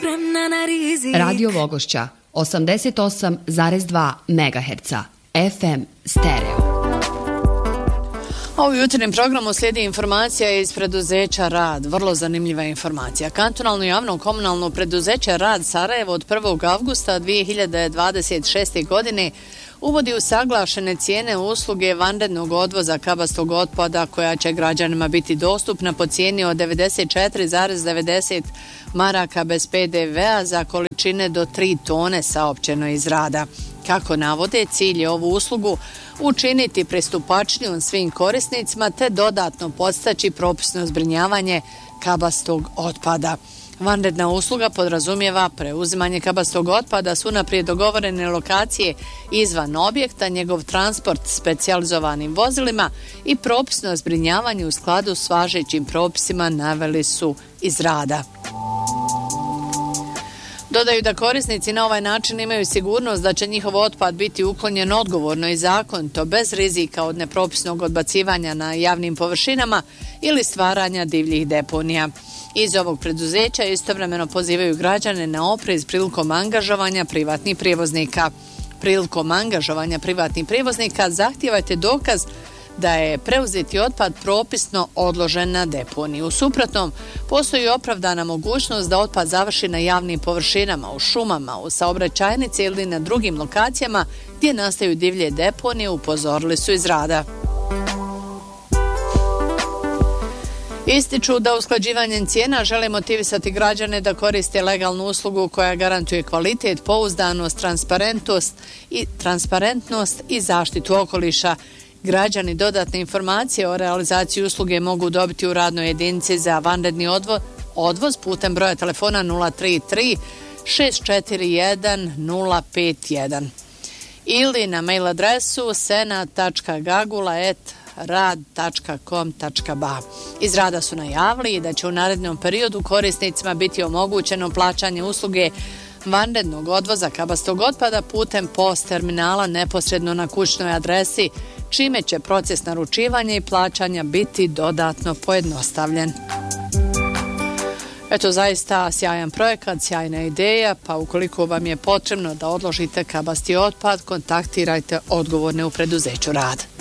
spremna na rizik. Radio Vogošća 88,2 MHz FM stereo. A u jutarnjem programu slijedi informacija iz preduzeća Rad. Vrlo zanimljiva informacija. Kantonalno javno komunalno preduzeće Rad Sarajevo od 1. avgusta 2026. godine uvodi usaglašene cijene usluge vanrednog odvoza kabastog otpada koja će građanima biti dostupna po cijeni od 94,90 maraka bez PDV-a za količine do 3 tone, saopćeno iz Rada. Kako navode, cilj je ovu uslugu učiniti pristupačnijom svim korisnicima te dodatno podstaći propisno zbrinjavanje kabastog otpada. Vanredna usluga podrazumijeva preuzimanje kabastog otpada s unaprijed dogovorene lokacije izvan objekta, njegov transport specijalizovanim vozilima i propisno zbrinjavanje u skladu s važećim propisima, naveli su iz Rada. Dodaju da korisnici na ovaj način imaju sigurnost da će njihov otpad biti uklonjen odgovorno i zakonito, bez rizika od nepropisnog odbacivanja na javnim površinama ili stvaranja divljih deponija. Iz ovog preduzeća istovremeno pozivaju građane na oprez prilikom angažovanja privatnih prijevoznika. Prilikom angažovanja privatnih prijevoznika zahtijevajte dokaz da je preuzeti otpad propisno odložen na deponiju. U suprotnom, postoji opravdana mogućnost da otpad završi na javnim površinama, u šumama, u saobraćajnici ili na drugim lokacijama gdje nastaju divlje deponije, upozorili su iz Rada. Ističu da usklađivanjem cijena žele motivisati građane da koriste legalnu uslugu koja garantuje kvalitet, pouzdanost, transparentnost i zaštitu okoliša. Građani dodatne informacije o realizaciji usluge mogu dobiti u radnoj jedinici za vanredni odvoz putem broja telefona 033 641 051 ili na mail adresu sena.gagula@rad.com.ba. Iz Rada su najavili da će u narednom periodu korisnicima biti omogućeno plaćanje usluge vanrednog odvoza kabastog otpada putem POS terminala neposredno na kućnoj adresi, čime će proces naručivanja i plaćanja biti dodatno pojednostavljen. Eto, zaista sjajan projekat, sjajna ideja, pa ukoliko vam je potrebno da odložite kabasti otpad, kontaktirajte odgovorne u preduzeću Rad.